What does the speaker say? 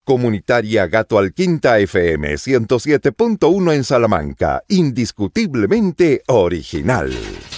Comunitaria Gato Alquinta FM 107.1 en Salamanca, indiscutiblemente original.